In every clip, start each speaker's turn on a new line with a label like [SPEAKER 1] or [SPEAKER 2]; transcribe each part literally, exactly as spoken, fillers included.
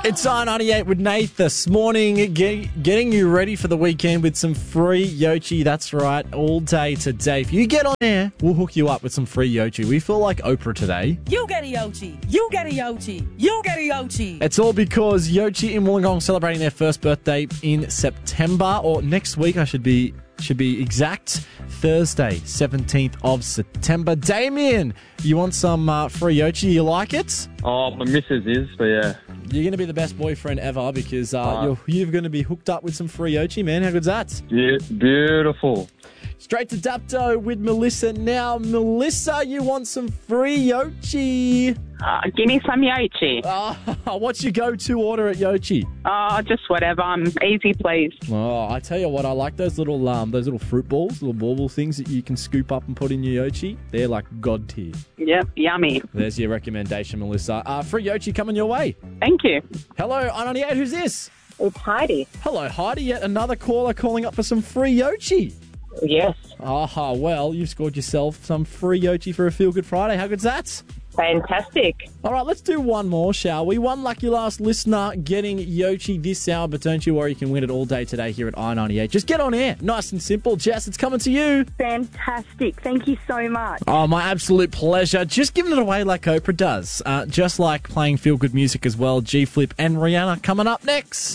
[SPEAKER 1] It's I ninety-eight with Nate this morning, get, getting you ready for the weekend with some free Yochi. That's right, all day today. If you get on air, we'll hook you up with some free Yochi. We feel like Oprah today.
[SPEAKER 2] You get a Yochi. You get a Yochi. You get a Yochi.
[SPEAKER 1] It's all because Yochi in Wollongong celebrating their first birthday in September, or next week, I should be should be exact. Thursday, seventeenth of September. Damien, you want some uh, free Yochi? You like it?
[SPEAKER 3] Oh, my missus is, but yeah.
[SPEAKER 1] You're going to be the best boyfriend ever because uh,
[SPEAKER 3] Uh.
[SPEAKER 1] you're, you're going to be hooked up with some free Yochi, man. How good's that?
[SPEAKER 3] Be- beautiful.
[SPEAKER 1] Straight to Dapto with Melissa now. Melissa, you want some free Yochi?
[SPEAKER 4] Uh, give me some Yochi.
[SPEAKER 1] Uh, what's your go-to order at Yochi?
[SPEAKER 4] Oh, just whatever. I'm easy, please.
[SPEAKER 1] Oh, I tell you what, I like those little um, those little fruit balls, little bauble things that you can scoop up and put in your Yochi. They're like God tier.
[SPEAKER 4] Yep, yummy.
[SPEAKER 1] There's your recommendation, Melissa. Uh, free Yochi coming your way.
[SPEAKER 4] Thank you.
[SPEAKER 1] Hello, I ninety-eight, who's this?
[SPEAKER 5] It's Heidi.
[SPEAKER 1] Hello, Heidi. Yet another caller calling up for some free Yochi.
[SPEAKER 5] Yes.
[SPEAKER 1] Aha, well, you've scored yourself some free Yochi for a Feel Good Friday. How good's that?
[SPEAKER 5] Fantastic.
[SPEAKER 1] All right, let's do one more, shall we? One lucky last listener getting Yochi this hour, but don't you worry, you can win it all day today here at I ninety-eight. Just get on air. Nice and simple. Jess, it's coming to you.
[SPEAKER 6] Fantastic. Thank you so much.
[SPEAKER 1] Oh, my absolute pleasure. Just giving it away like Oprah does. Uh, just like playing Feel Good music as well. G-Flip and Rihanna coming up next.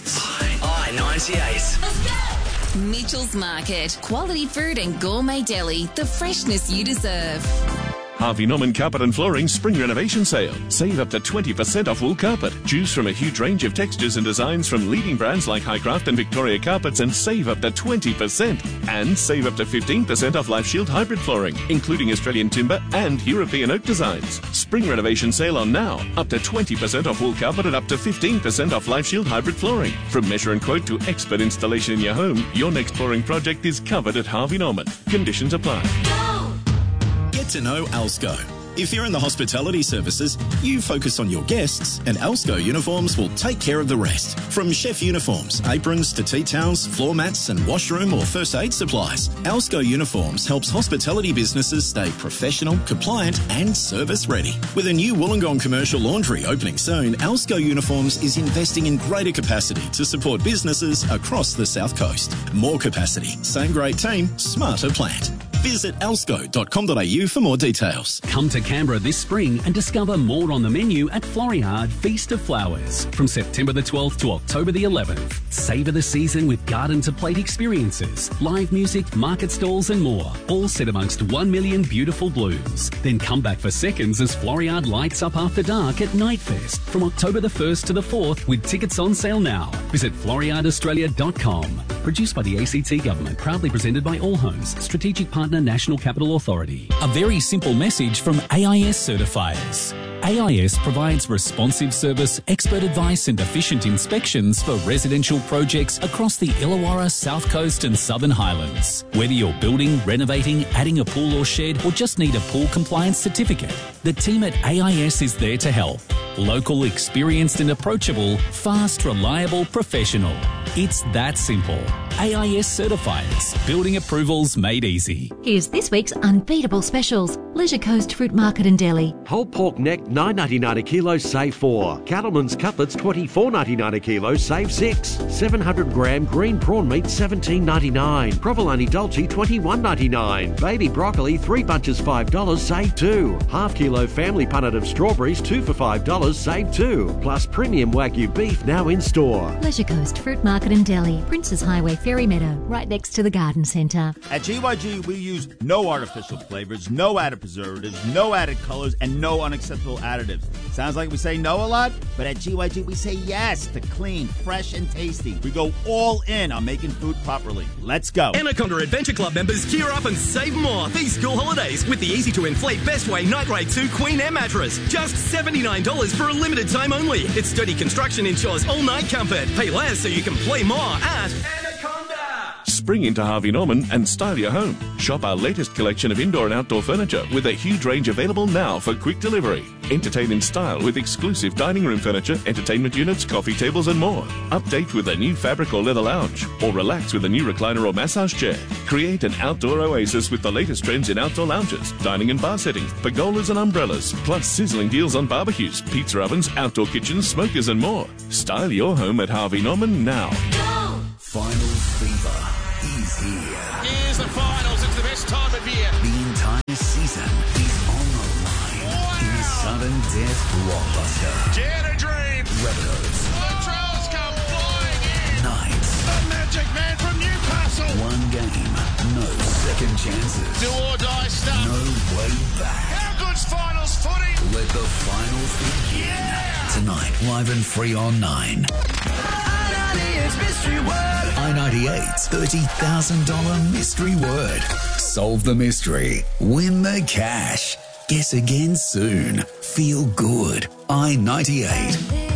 [SPEAKER 7] I ninety-eight.
[SPEAKER 8] Mitchell's Market. Quality food and gourmet deli. The freshness you deserve.
[SPEAKER 9] Harvey Norman Carpet and Flooring Spring Renovation Sale. Save up to twenty percent off wool carpet. Choose from a huge range of textures and designs from leading brands like Highcraft and Victoria Carpets and save up to twenty percent. And save up to fifteen percent off Life Shield hybrid flooring, including Australian timber and European oak designs. Spring Renovation Sale on now. Up to twenty percent off wool carpet and up to fifteen percent off Life Shield hybrid flooring. From measure and quote to expert installation in your home, your next flooring project is covered at Harvey Norman. Conditions apply.
[SPEAKER 10] Get to know Alsco. If you're in the hospitality services, you focus on your guests, and Alsco Uniforms will take care of the rest. From chef uniforms, aprons to tea towels, floor mats and washroom or first aid supplies, Alsco Uniforms helps hospitality businesses stay professional, compliant and service ready. With a new Wollongong commercial laundry opening soon, Alsco Uniforms is investing in greater capacity to support businesses across the South Coast. More capacity, same great team, smarter plant. Visit alsco dot com dot a u for more details.
[SPEAKER 11] Come to Canberra this spring and discover more on the menu at Floriade Feast of Flowers from September the twelfth to October the eleventh. Savour the season with garden to plate experiences, live music, market stalls and more, all set amongst one million beautiful blooms. Then come back for seconds as Floriade lights up after dark at Nightfest from October the first to the fourth with tickets on sale now. Visit floriade australia dot com. Produced by the A C T Government, proudly presented by All Homes, strategic partner National Capital Authority.
[SPEAKER 12] A very simple message from A I S certifiers. A I S provides responsive service, expert advice and efficient inspections for residential projects across the Illawarra, South Coast and Southern Highlands. Whether you're building, renovating, adding a pool or shed, or just need a pool compliance certificate, the team at A I S is there to help. Local, experienced and approachable, fast, reliable, professional. It's that simple. A I S certifiers. Building approvals made easy.
[SPEAKER 13] Here's this week's unbeatable specials. Leisure Coast Fruit Market and Deli.
[SPEAKER 14] Whole pork neck nine ninety-nine a kilo, save four. Cattleman's cutlets twenty-four ninety-nine a kilo, save six. seven hundred gram green prawn meat seventeen ninety-nine. Provolone Dolce twenty-one ninety-nine. Baby broccoli three bunches five dollars, save two. Half kilo family punnet of strawberries two for five dollars, save two. Plus premium Wagyu beef now in store.
[SPEAKER 13] Leisure Coast Fruit Market and Deli. Princes Highway, Ferry Meadow, right next to the Garden Centre.
[SPEAKER 15] At G Y G, we use no artificial flavors, no added preservatives, no added colors, and no unacceptable additives. Sounds like we say no a lot, but at G Y G, we say yes to clean, fresh, and tasty. We go all in on making food properly. Let's go.
[SPEAKER 16] Anaconda Adventure Club members gear up and save more these school holidays with the easy-to-inflate Bestway Night Raid two Queen Air Mattress. Just seventy-nine dollars for a limited time only. Its sturdy construction ensures all-night comfort. Pay less so you can play more at Anaconda.
[SPEAKER 9] Spring into Harvey Norman and style your home. Shop our latest collection of indoor and outdoor furniture with a huge range available now for quick delivery. Entertain in style with exclusive dining room furniture, entertainment units, coffee tables and more. Update with a new fabric or leather lounge, or relax with a new recliner or massage chair. Create an outdoor oasis with the latest trends in outdoor lounges, dining and bar settings, pergolas and umbrellas, plus sizzling deals on barbecues, pizza ovens, outdoor kitchens, smokers and more. Style your home at Harvey Norman now.
[SPEAKER 17] Final fever is here.
[SPEAKER 18] Here's the finals. It's the best time of year.
[SPEAKER 17] The entire season is on the line wow. in a sudden death blockbuster.
[SPEAKER 18] Dare to dream.
[SPEAKER 17] Rabbitohs.
[SPEAKER 18] Latrell's come flying in.
[SPEAKER 17] Knights.
[SPEAKER 18] The Magic Man from Newcastle.
[SPEAKER 17] One game, no second chances.
[SPEAKER 18] Do or die stuff.
[SPEAKER 17] No way back.
[SPEAKER 18] How good's finals footy?
[SPEAKER 17] Let the finals begin.
[SPEAKER 18] Yeah.
[SPEAKER 17] Tonight, live and free on Nine.
[SPEAKER 18] Mystery word.
[SPEAKER 17] I ninety-eight's thirty thousand dollars mystery word. Solve the mystery. Win the cash. Guess again soon. Feel good. I ninety-eight.